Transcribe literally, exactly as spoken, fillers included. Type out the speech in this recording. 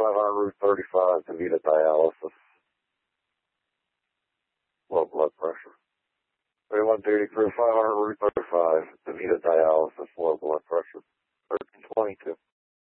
five hundred root thirty-five, DaVita dialysis. Low blood pressure. thirty-one duty crew, five hundred root thirty-five, DaVita dialysis, low blood pressure.